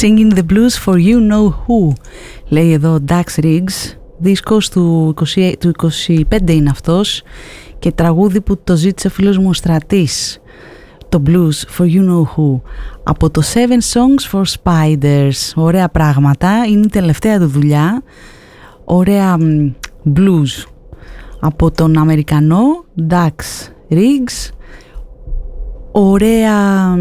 Singing the blues for you know who, λέει εδώ Dax Riggs. Δίσκος του 25 είναι αυτός και τραγούδι που το ζήτησε ο φίλος μου ο Στρατής, το blues for you know who, από το Seven Songs for Spiders. Ωραία πράγματα, είναι η τελευταία του δουλειά. Ωραία blues από τον Αμερικανό Dax Riggs. Ωραία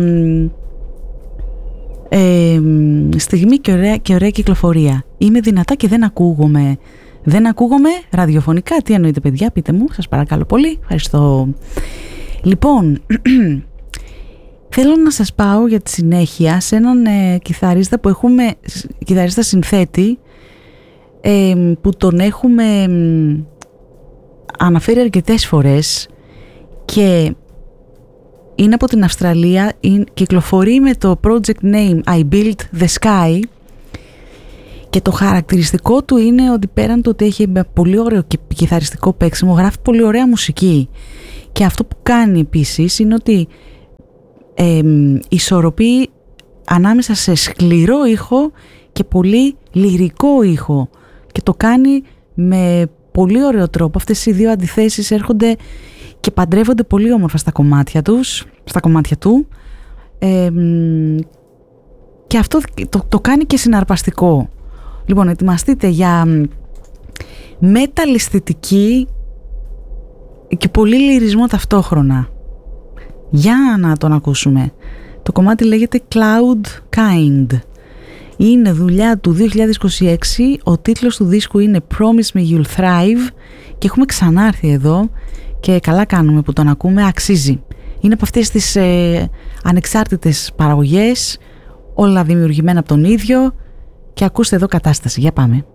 στιγμή και ωραία κυκλοφορία. Είμαι δυνατά και δεν ακούγομαι. Δεν ακούγομαι ραδιοφωνικά. Τι εννοείτε, παιδιά, πείτε μου, σας παρακαλώ πολύ. Ευχαριστώ. Λοιπόν, θέλω να σας πάω για τη συνέχεια σε έναν κιθαρίστα που έχουμε, κιθαρίστα συνθέτη, που τον έχουμε αναφέρει αρκετές φορές και είναι από την Αυστραλία, κυκλοφορεί με το project name I Built the Sky και το χαρακτηριστικό του είναι ότι πέραν το ότι έχει πολύ ωραίο και κιθαριστικό παίξιμο, γράφει πολύ ωραία μουσική, και αυτό που κάνει επίσης είναι ότι ισορροπεί ανάμεσα σε σκληρό ήχο και πολύ λυρικό ήχο και το κάνει με πολύ ωραίο τρόπο. Αυτές οι δύο αντιθέσεις έρχονται και παντρεύονται πολύ όμορφα στα κομμάτια του, και αυτό το κάνει και συναρπαστικό. Λοιπόν, ετοιμαστείτε για μεταλλαισθητική και πολύ λυρισμό ταυτόχρονα. Για να τον ακούσουμε. Το κομμάτι λέγεται Cloud Kind. Είναι δουλειά του 2026, ο τίτλος του δίσκου είναι Promise Me You'll Thrive και έχουμε ξανάρθει εδώ και καλά κάνουμε που τον ακούμε, αξίζει. Είναι από αυτές τις ανεξάρτητες παραγωγές, όλα δημιουργημένα από τον ίδιο, και ακούστε εδώ κατάσταση. Για πάμε.